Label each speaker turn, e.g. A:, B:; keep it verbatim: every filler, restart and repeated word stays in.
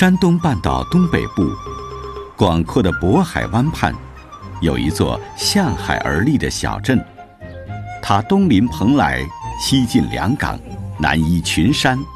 A: 山东半岛东北部，广阔的渤海湾畔，有一座向海而立的小镇。它东临蓬莱，西近两港，南依群山，